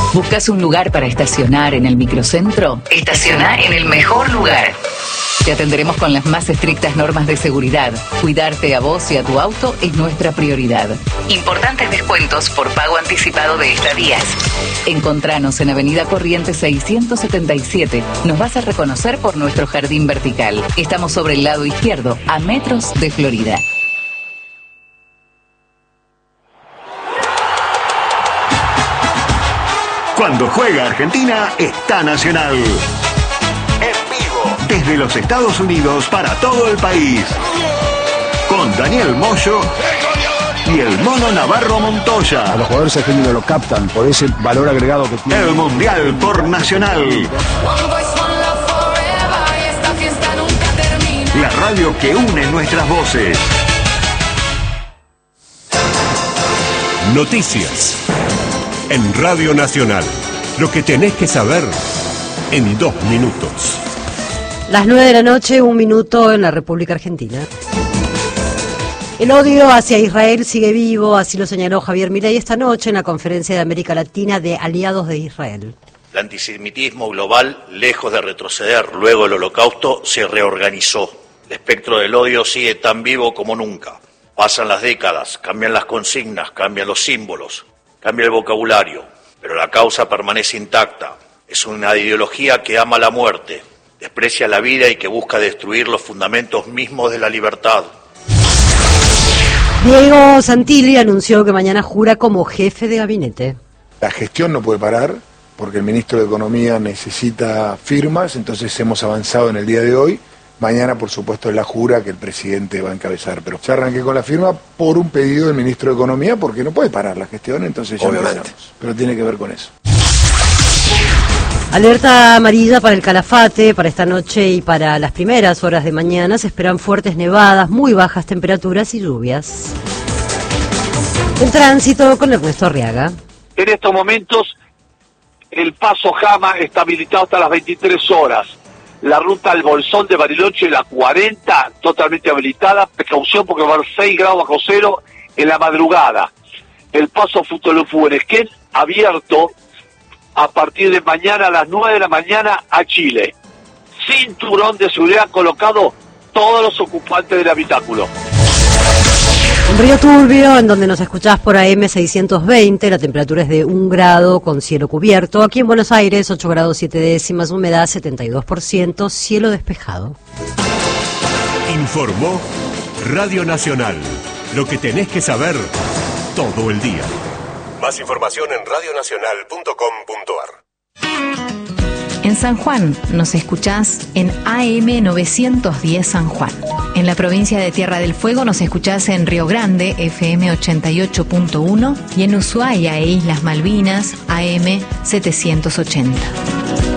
¿Buscas un lugar para estacionar en el microcentro? Estaciona en el mejor lugar. Te atenderemos con las más estrictas normas de seguridad. Cuidarte a vos y a tu auto es nuestra prioridad. Importantes descuentos por pago anticipado de estadías. Encontranos en Avenida Corrientes 677. Nos vas a reconocer por nuestro jardín vertical. Estamos sobre el lado izquierdo, a metros de Florida. Cuando juega Argentina, está Nacional. Desde los Estados Unidos para todo el país. Con Daniel Moyo y el Mono Navarro Montoya. A los jugadores argentinos lo captan por ese valor agregado que tiene. El Mundial por Nacional. La radio que une nuestras voces. Noticias. En Radio Nacional. Lo que tenés que saber en 2 minutos. Las 9 de la noche, 1 minuto en la República Argentina. El odio hacia Israel sigue vivo, así lo señaló Javier Milei esta noche en la Conferencia de América Latina de Aliados de Israel. El antisemitismo global, lejos de retroceder luego del Holocausto, se reorganizó. El espectro del odio sigue tan vivo como nunca. Pasan las décadas, cambian las consignas, cambian los símbolos, cambia el vocabulario, pero la causa permanece intacta. Es una ideología que ama la muerte, desprecia la vida y que busca destruir los fundamentos mismos de la libertad. Diego Santilli anunció que mañana jura como jefe de gabinete. La gestión no puede parar porque el ministro de Economía necesita firmas, entonces hemos avanzado en el día de hoy. Mañana, por supuesto, es la jura que el presidente va a encabezar, pero ya arranqué con la firma por un pedido del ministro de Economía porque no puede parar la gestión, entonces ya empezamos. Pero tiene que ver con eso. Alerta amarilla para el Calafate, para esta noche y para las primeras horas de mañana. Se esperan fuertes nevadas, muy bajas temperaturas y lluvias. En tránsito con Ernesto Arriaga. En estos momentos, el paso Jama está habilitado hasta las 23 horas. La ruta al Bolsón de Bariloche, la 40, totalmente habilitada. Precaución porque va a haber 6 grados bajo cero en la madrugada. El paso Futolufú en Esquel, abierto a partir de mañana a las 9 de la mañana a Chile. Cinturón de seguridad colocado todos los ocupantes del habitáculo. En Río Turbio, en donde nos escuchás por AM 620, la temperatura es de 1 grado con cielo cubierto. Aquí en Buenos Aires, 8 grados 7 décimas, humedad 72%, cielo despejado. Informó Radio Nacional. Lo que tenés que saber todo el día. Más información en radionacional.com.ar. En San Juan nos escuchás en AM 910 San Juan. En la provincia de Tierra del Fuego nos escuchás en Río Grande, FM 88.1, y en Ushuaia e Islas Malvinas, AM 780.